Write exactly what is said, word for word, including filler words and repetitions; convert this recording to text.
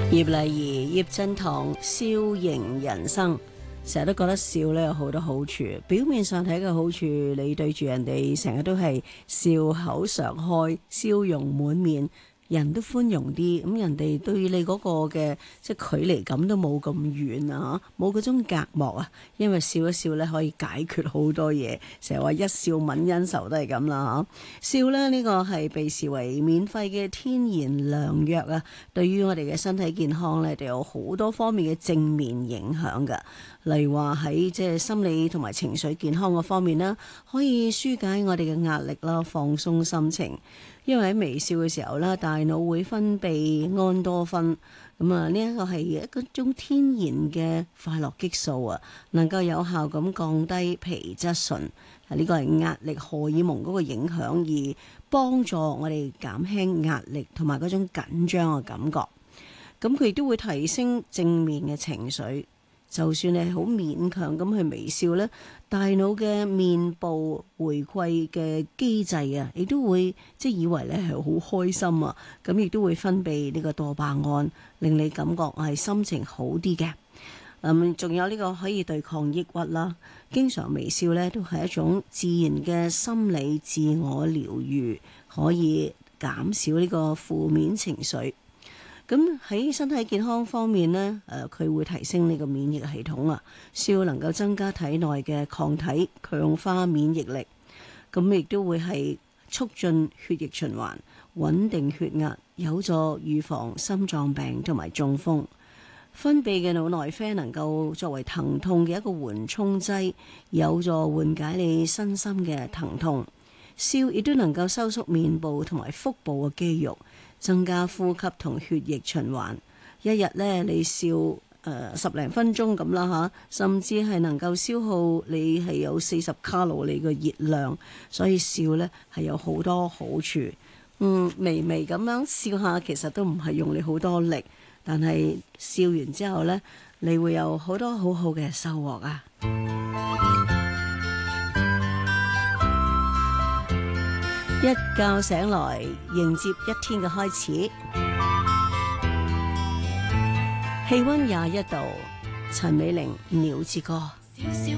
葉麗儀、葉振棠，笑迎人生。成日都覺得笑咧有好多好處，表面上睇嘅好處，你對住人哋成日都係笑口常開，笑容滿面，人都寬容啲，咁人哋對你嗰個嘅即係距離感都冇咁遠啊，冇嗰種隔膜啊，因為笑一笑咧可以解決好多嘢，成日話一笑泯恩仇都係咁啦嚇。笑咧呢個係被視為免費嘅天然良藥啊，對於我哋嘅身體健康咧，就有好多方面嘅正面影響㗎。例如話喺即係心理同埋情緒健康嘅方面啦，可以紓解我哋嘅壓力啦，放鬆心情。因為喺微笑嘅時候啦，大腦會分泌安多酚，咁啊呢一個係一個種天然嘅快樂激素啊，能夠有效咁降低皮質醇，呢個係壓力荷爾蒙嗰個影響，而幫助我哋減輕壓力同埋嗰種緊張嘅感覺。咁佢亦都會提升正面嘅情緒。就算你係好勉強咁去微笑咧，大腦嘅面部回饋嘅機制啊，亦都會即係以為咧係好開心啊，咁亦都會分泌呢個多巴胺，令你感覺係心情好啲嘅。嗯，仲有呢個可以對抗抑鬱啦。經常微笑咧，都係一種自然嘅心理自我療愈，可以減少呢個負面情緒。咁喺身體健康方面呢，誒、呃、佢會提升呢個免疫系統啊，笑能夠增加體內嘅抗體，強化免疫力。咁亦都會係促進血液循環，穩定血壓，有助預防心臟病同埋中風。分泌嘅腦內啡能夠作為疼痛嘅一個緩衝劑，有助緩解你身心嘅疼痛。笑亦都能夠收縮面部同埋腹部嘅肌肉，增加呼吸同血液循環。一日咧，你笑誒、呃、十零分鐘咁啦嚇，甚至係能夠消耗你係有四十卡路里嘅熱量，所以笑咧係有好多好處。嗯，微微咁樣笑下，其實都唔係用你好多力，但係笑完之後咧，你會有好多好好嘅收穫啊！一覺醒來，迎接一天嘅開始。氣溫廿一度，陳美玲《鳥之歌》。